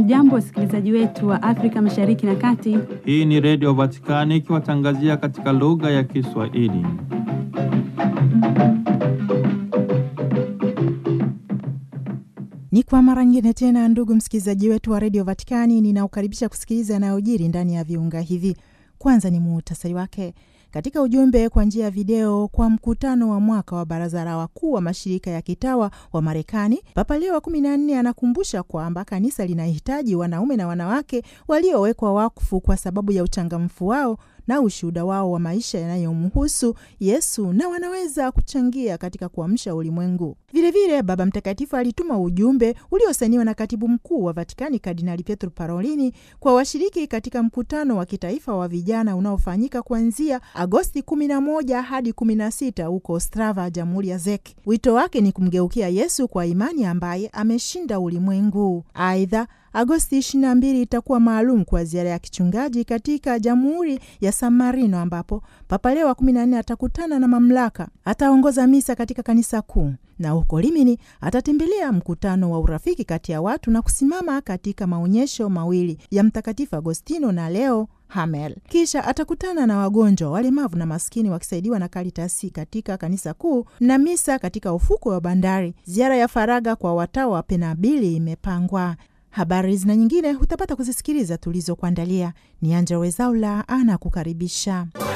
Hamjambo wasikilizaji wetu wa Afrika Mashariki na Kati. Hii ni Radio Vatikani ikiwatangazia katika lugha ya Kiswahili. Ni kwa mara nyingine tena, ndugu msikilizaji wetu wa Radio Vatikani, ninaukaribisha kusikiliza yanayojiri ndani ya viunga hivi. Kwanza ni muhtasari wake. Katika ujumbe kwa njia ya video kwa mkutano wa mwaka wa Baraza la Wakuu wa Mashirika ya Kitawa wa Marekani, Papa Leo wa 14 anakumbusha kwamba kanisa linahitaji wanaume na wanawake waliowekwa wakfu kwa sababu ya uchangamfu wao na ushuhuda wao wa maisha yanayomhusu Yesu, na wanaweza kuchangia katika kuamsha ulimwengu. Vilevile Baba Mtakatifu alituma ujumbe uliosainiwa na Katibu Mkuu wa Vatikani Kardinali Pietro Parolini kwa washiriki katika mkutano wa kitaifa wa vijana unaofanyika kuanzia Agosti 11 hadi 16 huko Ostrava, Jamhuri ya Czech. Wito wake ni kumgeukia Yesu kwa imani ambaye ameshinda ulimwengu. Aidha, Agosti 22 itakuwa maalum kwa ziara ya kichungaji katika Jamhuri ya San Marino, ambapo Papa Leo wa 14 atakutana na mamlaka. Ataongoza misa katika kanisa kuu, na huko Rimini atatembelea mkutano wa urafiki kati ya watu na kusimama katika maonyesho mawili ya Mtakatifu Agostino na Leo Hamel. Kisha atakutana na wagonjwa, walemavu na maskini wakisaidiwa na Karitasi katika kanisa kuu na misa katika ufukwe wa bandari. Ziara ya faraga kwa watawa wa Penabili imepangwa. Habari zina nyingine utapata kuzisikiliza tulizokuandalia. Ni Angella Rwezaula anakukaribisha.